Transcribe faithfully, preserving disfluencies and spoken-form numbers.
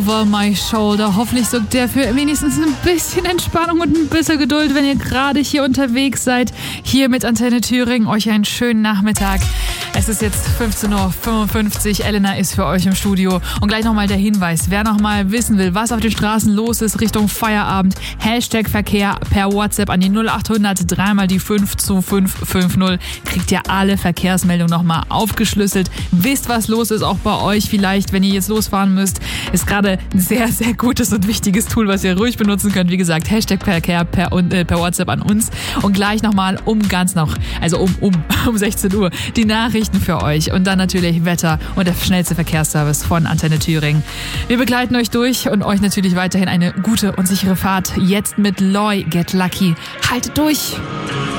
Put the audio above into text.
Over My Shoulder. Hoffentlich sorgt der für wenigstens ein bisschen Entspannung und ein bisschen Geduld, wenn ihr gerade hier unterwegs seid. Hier mit Antenne Thüringen. Euch einen schönen Nachmittag. Es ist jetzt fünfzehn Uhr fünfundfünfzig. Elena ist für euch im Studio. Und gleich nochmal der Hinweis. Wer nochmal wissen will, was auf den Straßen los ist Richtung Feierabend, Hashtag Verkehr per WhatsApp an die null achthundert dreimal die fünf zwei fünf fünf null. Kriegt ihr alle Verkehrsmeldungen nochmal aufgeschlüsselt. Wisst, was los ist, auch bei euch vielleicht, wenn ihr jetzt losfahren müsst. Ist gerade ein sehr, sehr gutes und wichtiges Tool, was ihr ruhig benutzen könnt. Wie gesagt, Hashtag Verkehr per, äh, per WhatsApp an uns. Und gleich nochmal um ganz noch, also um, um, um sechzehn Uhr, die Nachrichten für euch. Und dann natürlich Wetter und der schnellste Verkehrsservice von Antenne Thüringen. Wir begleiten euch durch und euch natürlich weiterhin eine gute und sichere Fahrt. Jetzt mit Loy, Get Lucky. Haltet durch!